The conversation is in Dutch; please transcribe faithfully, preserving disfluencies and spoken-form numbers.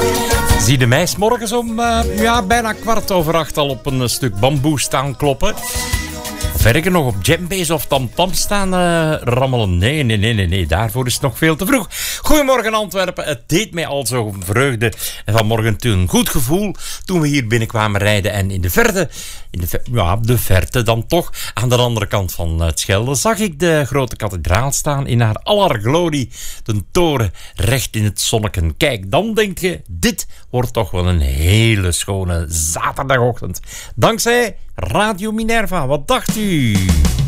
Zie de meis morgens om uh, ja, bijna kwart over acht al op een uh, stuk bamboe staan kloppen. Of erger nog op djembe's of tamtam staan uh, rammelen. Nee, nee, nee, nee, nee, daarvoor is het nog veel te vroeg. Goedemorgen Antwerpen, het deed mij al zo vreugde. En vanmorgen toen een goed gevoel toen we hier binnenkwamen rijden. En in de verte, in de, ver- ja, de verte dan toch, aan de andere kant van het Schelde, zag ik de grote kathedraal staan in haar aller glorie. De toren recht in het zonneken. Kijk, dan denk je, dit wordt toch wel een hele schone zaterdagochtend. Dankzij Radio Minerva, wat dacht u?